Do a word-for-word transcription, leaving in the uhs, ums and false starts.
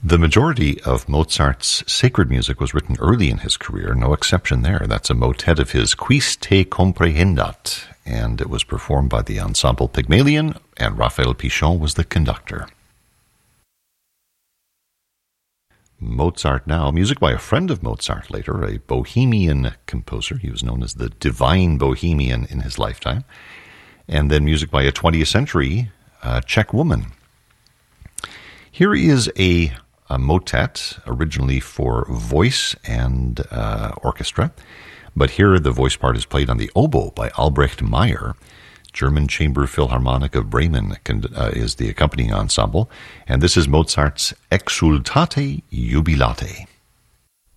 The majority of Mozart's sacred music was written early in his career, no exception there. That's a motet of his Quis te comprehendat, and it was performed by the Ensemble Pygmalion, and Raphael Pichon was the conductor. Mozart now, music by a friend of Mozart later, a Bohemian composer. He was known as the Divine Bohemian in his lifetime. And then music by a twentieth century uh, Czech woman. Here is a, a motet, originally for voice and uh, orchestra, but here the voice part is played on the oboe by Albrecht Meyer. German Chamber Philharmonic of Bremen uh, is the accompanying ensemble, and this is Mozart's Exsultate Jubilate.